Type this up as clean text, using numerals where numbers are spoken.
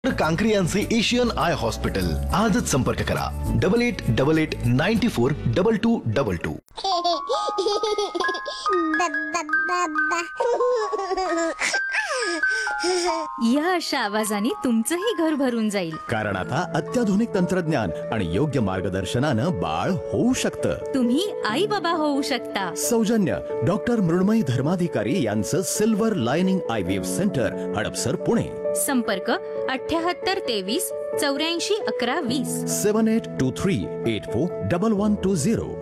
कांकरी यांचे Asian I hospital. आजच संपर्क करा 8888942222. या अशा आवाजाने तुमचंही घर भरून जाईल, कारण आता अत्याधुनिक तंत्रज्ञान आणि योग्य मार्गदर्शनानं बाळ होऊ शकतं. तुम्ही आई बाबा होऊ शकता. सौजन्य डॉक्टर मृण्मयी धर्माधिकारी यांचं silver lining IVF centre, Hadapsar, Pune. संपर्क 7823 84 11 20. 7823841120.